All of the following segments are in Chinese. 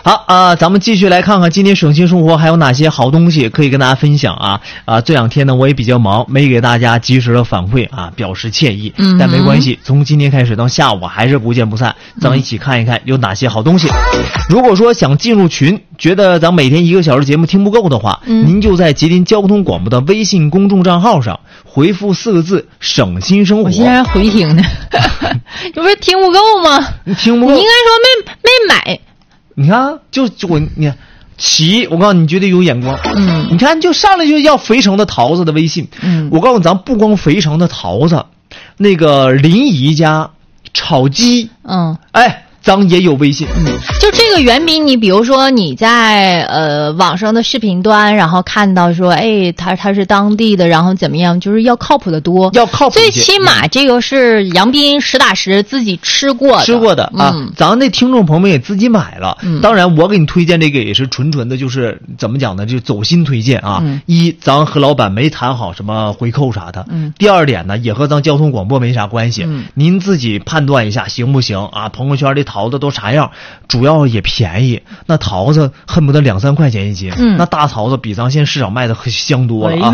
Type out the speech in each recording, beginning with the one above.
好咱们继续来看看今天省心生活还有哪些好东西可以跟大家分享这两天呢我也比较忙，没给大家及时的反馈表示歉意。但没关系，从今天开始到下午还是不见不散，咱们一起看一看有哪些好东西。如果说想进入群，觉得咱每天1个小时节目听不够的话，您就在吉林交通广播的微信公众账号上回复4个字省心生活。 我现在回听呢这不是听不够吗？ 你听不够， 你应该说没买。 你看你看齐，我告诉你绝对有眼光。你看就上来就要肥城的桃子的微信。我告诉你，咱不光肥城的桃子，那个临沂家炒鸡，咱也有微信。 就这个远比你比如说你在网上的视频端，然后看到说他是当地的，然后怎么样，就是要靠谱的多， 要靠谱。 最起码这个是杨斌实打实自己吃过的咱那听众朋友们也自己买了。当然我给你推荐这个也是纯的，就是怎么讲呢，就走心推荐一，咱和老板没谈好什么回扣啥的。第二点呢，也和咱交通广播没啥关系。您自己判断一下行不行朋友圈里桃子都啥样，主要也便宜。那桃子恨不得2、3块钱一斤。那大桃子比咱现在市场卖的香多了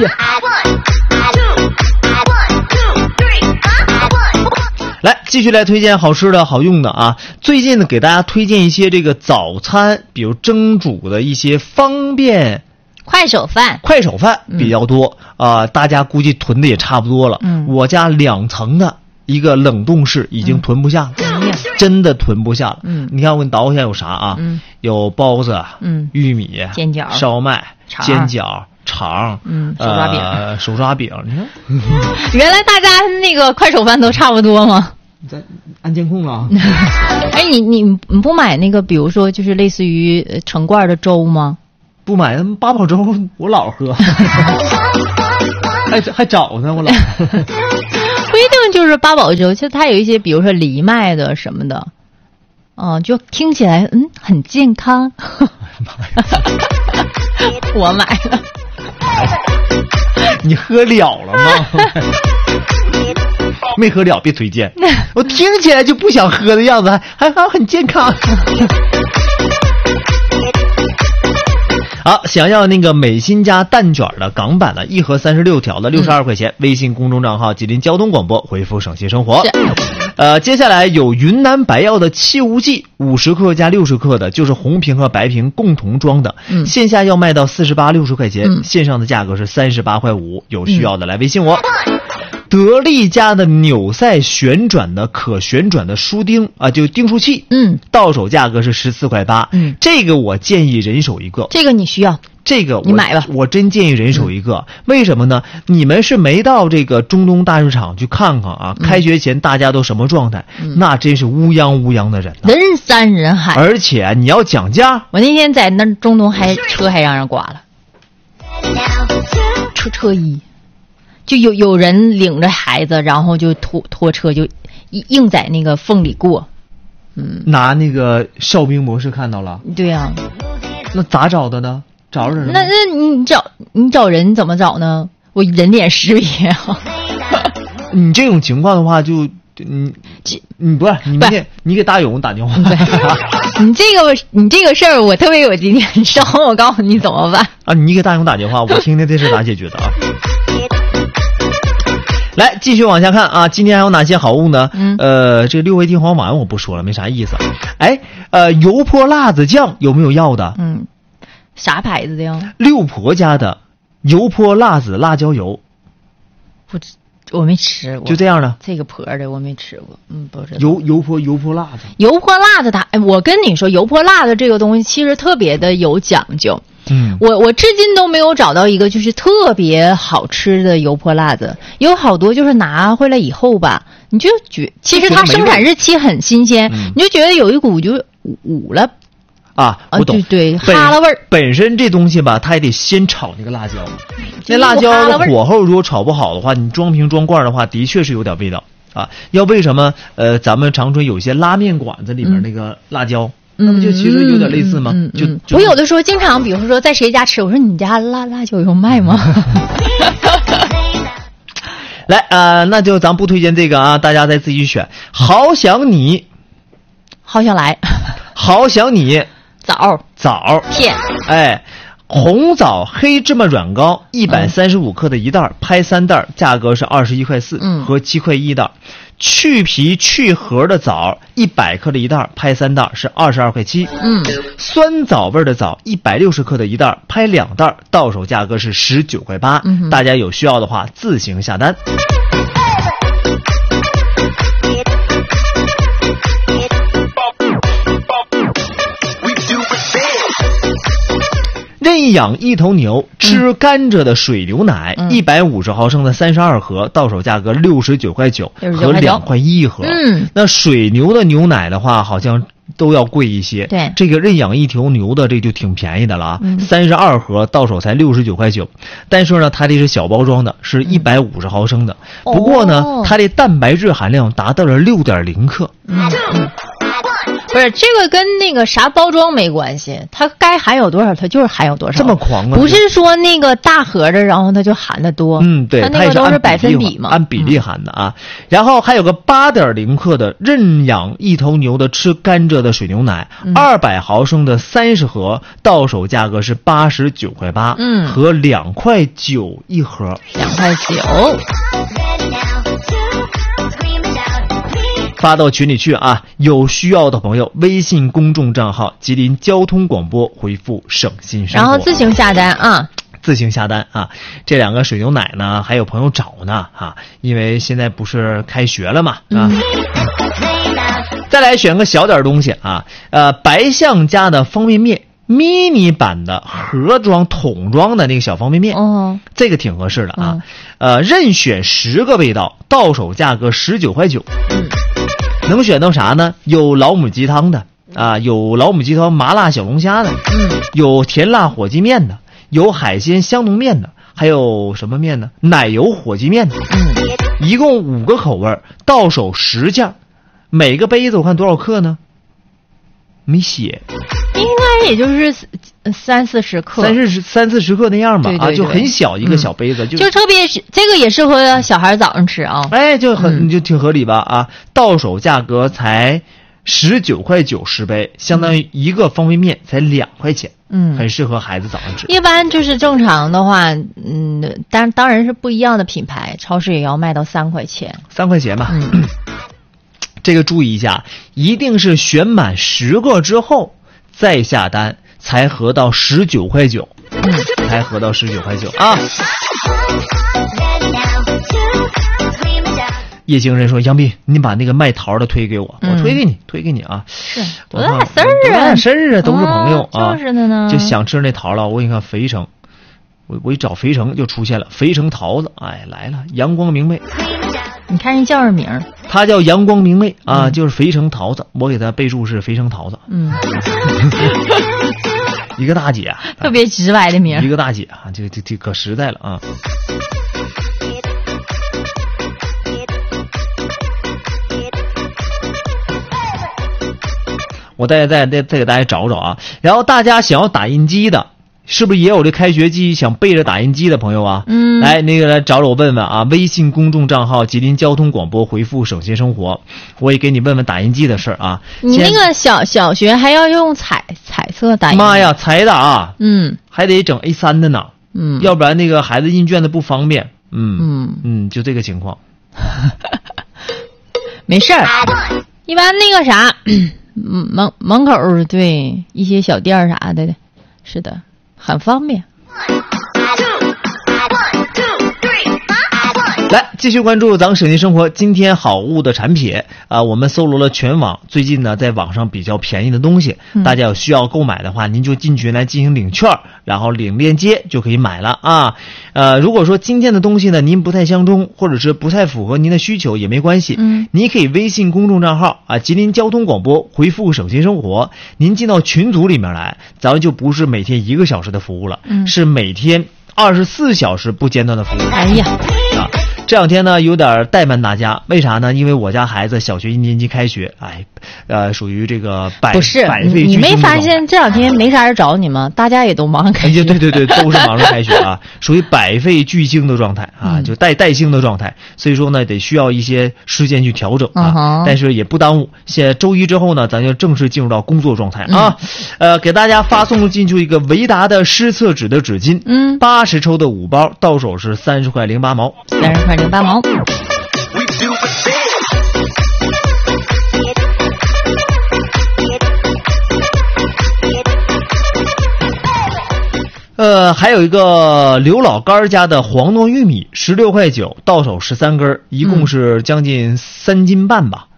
来，继续来推荐好吃的好用的最近呢给大家推荐一些这个早餐，比如蒸煮的一些方便快手饭比较多大家估计囤的也差不多了。我家2层的一个冷冻室已经囤不下了，真的囤不下了。你看我给你倒一下有啥有包子，玉米， 煎饺， 烧麦，煎饺，肠，手抓饼。你看原来大家那个快手饭都差不多吗？ 你在按监控了你不买那个比如说就是类似于成罐的粥吗？ 不买，八宝粥我老喝还找呢我老不一定就是八宝粥，其实它有一些比如说藜麦的什么的就听起来很健康我买了你喝了吗没喝了别推荐我听起来就不想喝的样子，还很健康好，想要那个美心家蛋卷的港版的1盒36条的62块钱，微信公众账号吉林交通广播回复省心生活。接下来有云南白药的气雾剂50克加60克的，就是红瓶和白瓶共同装的，线下要卖到48、60块钱，线上的价格是38块5，有需要的来微信我。得力家的纽赛可旋转的书钉就订书器，到手价格是14块8，这个我建议人手一个。 这个你需要？ 这个你买吧， 我真建议人手一个。为什么呢？你们是没到这个中东大市场去看看开学前大家都什么状态？那真是乌泱的人人山人海， 而且你要讲价。 我那天在那中东车还让人刮了，车衣。就有人领着孩子，然后就拖车就硬在那个缝里过， 拿那个哨兵模式看到了。 对呀， 那咋找的呢？找人？ 那你找人怎么找呢？我人脸识别你这种情况的话，就你不是你明天你给大勇打电话。 你这个事儿我特别有经验，稍后我告诉你怎么办你给大勇打电话，我听听这是咋解决的来，继续往下看今天还有哪些好物呢？这6味地黄丸我不说了，没啥意思。油泼辣子酱有没有要的？ 啥牌子的呀？ 六婆家的油泼辣子辣椒油。 我没吃过。 就这样的。 这个婆的我没吃过。不知道。 油泼辣子。 油泼辣子我跟你说，油泼辣子这个东西其实特别的有讲究。我至今都没有找到一个就是特别好吃的油泼辣子，有好多就是拿回来以后吧，你就其实它生产日期很新鲜，你就觉得有一股就捂了我懂， 对，哈喇味儿。 本身这东西吧，它也得先炒那个辣椒，那辣椒的火候如果炒不好的话，你装瓶装罐的话，的确是有点味道要为什么咱们长春有些拉面馆子里面那个辣椒。那不就其实有点类似吗？ 我有的时候经常，比如说在谁家吃，我说你家辣椒有卖吗？ 来那就咱不推荐这个大家再自己选。好想你， 好想来， 好想你， 枣片， 红枣黑芝麻软膏135克的一袋，拍3袋，价格是21.4块和7块1一袋。去皮去核的枣100克的一袋，拍3袋是22.7块。酸枣味的枣160克的一袋，拍2袋，到手价格是19.8块。大家有需要的话自行下单。认养一头牛吃甘蔗的水牛奶，150毫升的32盒，到手价格69.9块和2块1一盒。那水牛的牛奶的话，好像都要贵一些。 对， 这个认养一头牛的这就挺便宜的了啊，32盒到手才69.9块。但是呢，它这是小包装的，是150毫升的。不过呢，它的蛋白质含量达到了6.0克。 不是这个跟那个啥包装没关系，它该含有多少它就是含有多少。 这么狂啊！ 不是说那个大盒的，然后它就含的多。 对， 它那个都是百分比嘛， 按比例含的啊。然后还有个8.0克的认养一头牛的吃甘蔗的水牛奶，200毫升的30盒，到手价格是89.8块和2块9一盒。 2块9。 发到群里去啊！有需要的朋友，微信公众账号吉林交通广播回复省心生活， 然后自行下单啊。 自行下单啊！这2个水牛奶呢，还有朋友找呢啊，因为现在不是开学了嘛啊。再来选个小点东西啊，白象家的方便面，mini 版的盒装桶装的那个小方便面，这个挺合适的啊。任选10个味道，到手价格19.9块。能选到啥呢？有老母鸡汤的啊，有老母鸡汤麻辣小龙虾的，有甜辣火鸡面的，有海鲜香浓面的，还有什么面呢？奶油火鸡面的。一共5个口味，到手10件，每个杯子我看多少克呢？没写。 应该也就是30-40克 ，30-40克那样吧。 对， 就很小一个小杯子， 就特别这个也适合小孩早上吃啊。 就挺合理吧啊！到手价格才19.9块10杯，相当于一个方便面才2块钱。很适合孩子早上吃。 一般就是正常的话，当然是不一样的品牌，超市也要卖到3块钱。 3块钱吧。这个注意一下，一定是选满10个之后再下单，才合到19.9块，才合到19.9块啊！叶行人说：“杨斌，你把那个卖桃的推给我，我推给你啊！ 是多大事儿啊？ 事儿啊，都是朋友啊， 就是的呢。 就想吃那桃了，我给你看肥城，我一找肥城就出现了，肥城桃子，哎，来了，阳光明媚。 你看人叫什么名？ 他叫阳光明媚啊，就是肥城桃子，我给他备注是肥城桃子。一个大姐， 特别直白的名， 一个大姐啊，这可实在了啊。我再给大家找找啊。然后大家想要打印机的，是不是也有这开学季想备着打印机的朋友啊？来来找我问问啊，微信公众账号吉林交通广播回复省心生活，我也给你问问打印机的事儿啊。 你那个小学还要用彩色打印？ 妈呀，彩打，还得整 A3 的呢，要不然那个孩子印卷子不方便，就这个情况。 没事儿，一般那个啥，门口对一些小店啥的，是的。很方便。 来，继续关注咱们省心生活今天好物的产品啊！我们搜罗了全网最近呢在网上比较便宜的东西，大家有需要购买的话，您就进群来进行领券，然后领链接就可以买了啊。如果说今天的东西呢您不太相中，或者是不太符合您的需求也没关系，您可以微信公众账号啊吉林交通广播回复省心生活，您进到群组里面来，咱们就不是每天1个小时的服务了，是每天24小时不间断的服务。 哎呀。 这两天呢有点怠慢大家，为啥呢？因为我家孩子小学1年级开学，属于这个百废你没发现这两天没啥人找你吗？大家也都忙着开学。 对，都是忙着开学啊，属于百废俱兴的状态啊，就待兴的状态。所以说呢，得需要一些时间去调整啊，但是也不耽误。现在周一之后呢，咱就正式进入到工作状态啊。给大家发送进去一个维达的湿厕纸的纸巾，80抽的5包，到手是30块08毛。 30块08毛。 还有一个刘老干家的黄糯玉米16块9，到手13根，一共是将近3斤半吧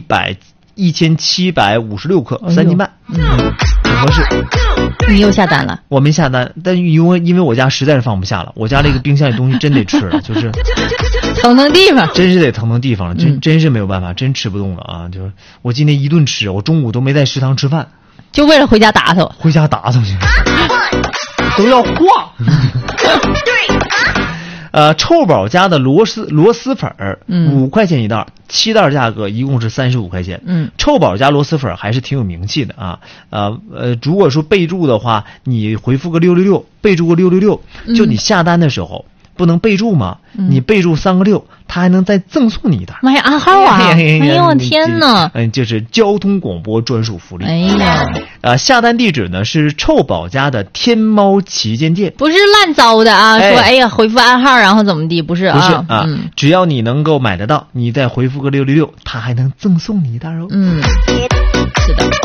，1756克，3斤半，很合适。 你又下单了？ 我没下单，但因为我家实在是放不下了，我家这个冰箱里东西真得吃了，就是腾地方， 真是得腾地方了，真是没有办法，真吃不动了啊！就是我今天一顿吃，我中午都没在食堂吃饭， 就为了回家打扫去，都要化。臭宝家的螺蛳粉5块钱一袋，7袋价格一共是35块钱。臭宝家螺蛳粉还是挺有名气的啊。如果说备注的话，你回复个666，备注个666，就你下单的时候不能备注吗？你备注3个6，他还能再赠送你一袋。 妈呀，暗号啊！哎呦天哪！ 就是交通广播专属福利。 哎呀， 下单地址呢是臭宝家的天猫旗舰店， 不是烂糟的啊。说哎呀，回复暗号然后怎么地？不是啊， 只要你能够买得到，你再回复个666，他还能赠送你一袋哦。 是的。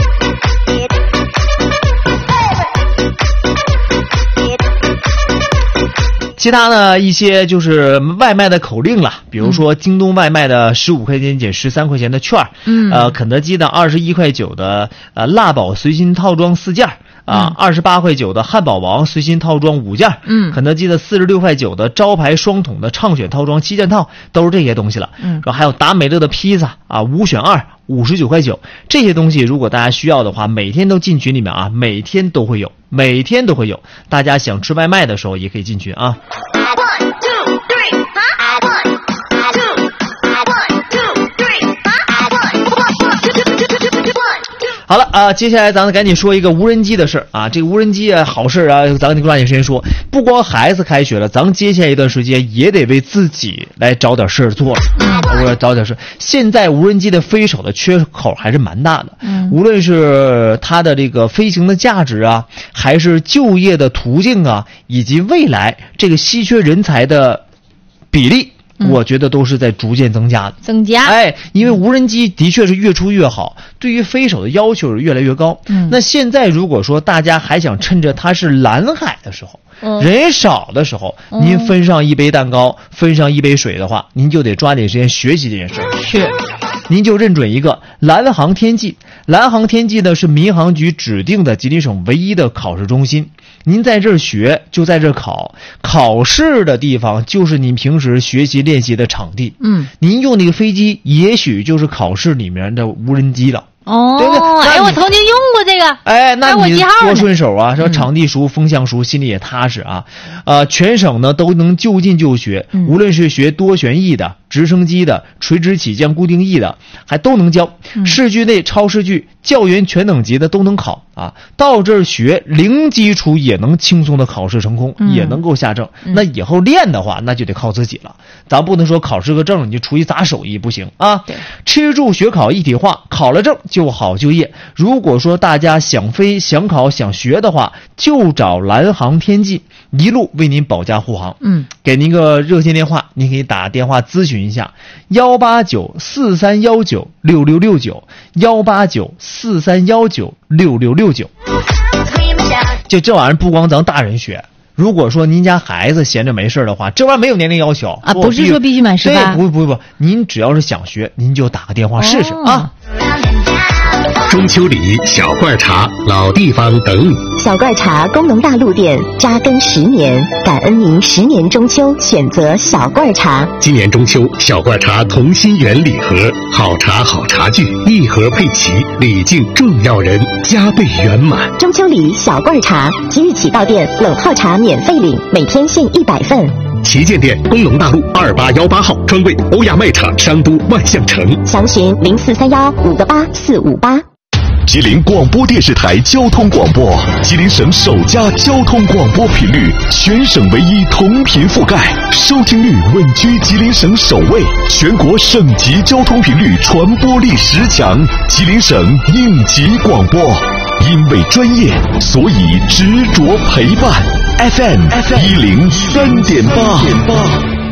其他呢一些就是外卖的口令了，比如说京东外卖的15块钱减13块钱的券，肯德基的21块9的辣宝随心套装4件，28块9的汉堡王随心套装5件，肯德基的46块9的招牌双桶的畅选套装7件套，都是这些东西了。然后还有达美乐的披萨5选2。59块9，这些东西如果大家需要的话，每天都进群里面啊，每天都会有。大家想吃外卖的时候也可以进群啊。好了接下来咱们赶紧说一个无人机的事啊。这个无人机好事啊，咱们抓紧时间说。不光孩子开学了，咱们接下来一段时间也得为自己来找点事儿做了。我找点事。现在无人机的飞手的缺口还是蛮大的。无论是它的这个飞行的价值啊，还是就业的途径啊，以及未来这个稀缺人才的比例。我觉得都是在逐渐增加的。因为无人机的确是越出越好，对于飞手的要求是越来越高。那现在如果说大家还想趁着它是蓝海的时候，人少的时候，您分上一杯蛋糕，分上一杯水的话，您就得抓紧时间学习这件事。 是， 您就认准一个蓝航天技。蓝航天技呢是民航局指定的吉林省唯一的考试中心。您在这儿学就在这儿考，考试的地方就是您平时学习练习的场地。您用那个飞机也许就是考试里面的无人机了。对不对？ 我曾经用过这个。 那你多顺手啊！说场地熟，风向熟，心里也踏实啊。全省呢都能就近就学，无论是学多旋翼的、直升机的、垂直起降固定翼的，还都能教。市距内、超市距、教员全等级的都能考啊。到这儿学零基础也能轻松的考试成功，也能够下证。那以后练的话，那就得靠自己了。咱不能说考试个证你就出去砸手艺不行啊。吃住学考一体化，考了证就好就业。如果说大家想飞、想考、想学的话，就找蓝航天技，一路为您保驾护航。给您个热线电话，您可以打电话咨询一下18943196669，18943196669。就这玩意儿不光咱大人学，如果说您家孩子闲着没事的话，这玩意儿没有年龄要求啊，不是说必须满18。 对，不，您只要是想学，您就打个电话试试啊。 中秋礼小罐茶，老地方等你。 小罐茶功能大陆店扎根10年，感恩您10年中秋选择小罐茶。 今年中秋，小罐茶同心圆礼盒，好茶好茶具，一盒配齐，礼敬重要人，加倍圆满。 中秋礼小罐茶，即日起到店冷泡茶免费领，每天限100份。 旗舰店工农大路2818号，专柜欧亚卖场商都万象城， 详询0431-58458。 吉林广播电视台交通广播，吉林省首家交通广播频率，全省唯一同频覆盖，收听率稳居吉林省首位，全国省级交通频率传播力10强，吉林省应急广播。因为专业，所以执着陪伴。FM 103.8。